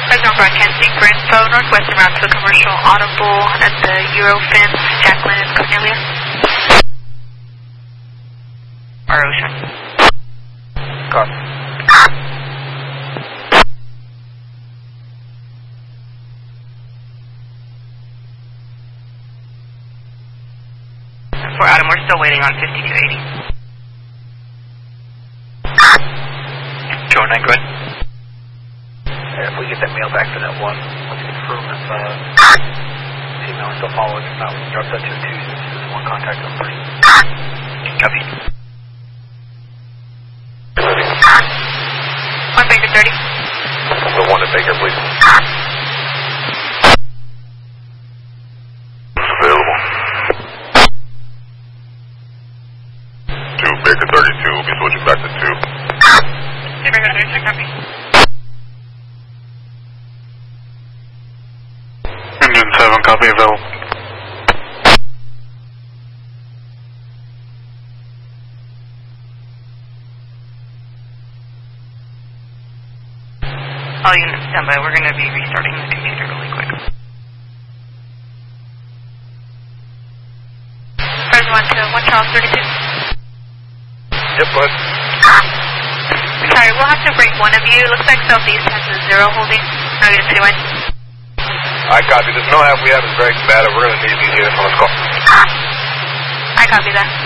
Fresno broadcasting for info, northwestern route to a commercial audible at the Eurofence, Jacqueline and Cornelia. Or Ocean. Copy. For Adam, we're still waiting on 5280. Joe 9, go ahead. If we get that mail back for that one, let's confirm if female is still following. If not, we can drop that to a 2 since there's one contact on 3. Copy. 1 Baker 30. The 1 at Baker, please. Available. 2 Baker 32, we'll be switching back to 2. 2 Baker 32, copy. Engine 7, copy, available. All units stand by. We're going to be restarting the computer really quick. Fresno 1 to 1 Charles 32. Yep, bud. Sorry, we'll have to bring one of you. Looks like Southeast has a 0 holding. I'll get a 2 in. I copy. There's no half we have is very bad. We're going to need these units on this call. I copy that.